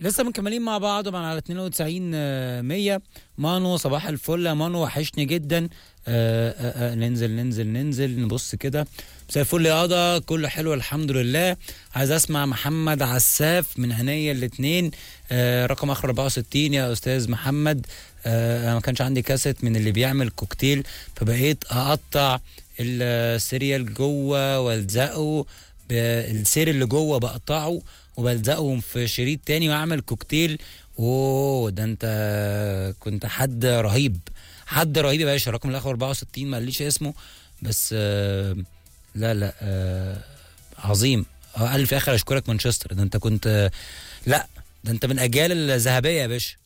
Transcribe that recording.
لسه مكملين مع بعض طبعا على 92 100. مانو صباح الفل يا مانو، وحشني جدا. ننزل نبص كده. مساء الفل يا قضا، كله حلو الحمد لله. عايز اسمع محمد عساف من هنية الاتنين، رقم اخر 64 يا استاذ محمد. ما كانش عندي كاسيت من اللي بيعمل كوكتيل، فبقيت اقطع السيريال جوه والزقه، السير اللي جوه بقطعه وبلزقهم في شريط تاني واعمل كوكتيل. اوه ده انت كنت حد رهيب، حد رهيب يا باشا. رقم الاخر 64 ما قاليش اسمه بس لا عظيم. قال في اخر اشكرك مانشستر. ده انت كنت لا ده انت من اجيال الذهبيه يا باشا.